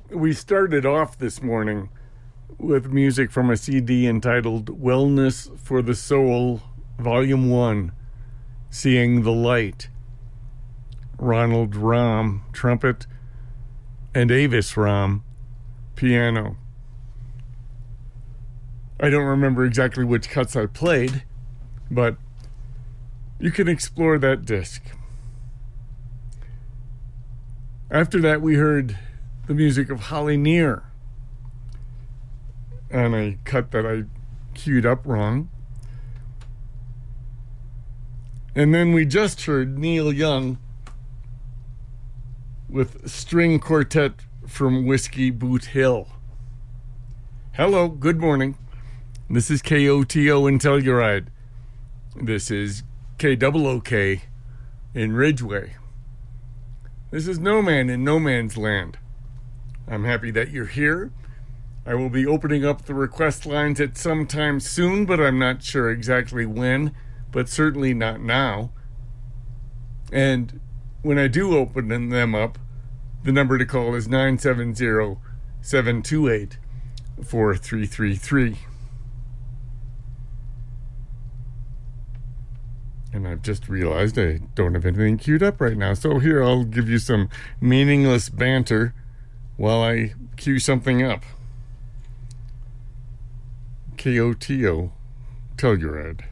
We started off this morning with music from a CD entitled Wellness for the Soul, Volume 1, Seeing the Light. Ronald Rahm, trumpet, and Avis Rahm, piano. I don't remember exactly which cuts I played, but you can explore that disc. After that, we heard the music of Holly Near on a cut that I queued up wrong. And then we just heard Neil Young with String Quartet from Whiskey Boot Hill. Hello, good morning. This is KOTO in Telluride. This is KOOK in Ridgeway. This is No Man in No Man's Land. I'm happy that you're here. I will be opening up the request lines at some time soon, but I'm not sure exactly when, but certainly not now. And when I do open them up, the number to call is 970-728-4333. And I've just realized I don't have anything queued up right now. So here, I'll give you some meaningless banter while I queue something up. KOTO, Telluride.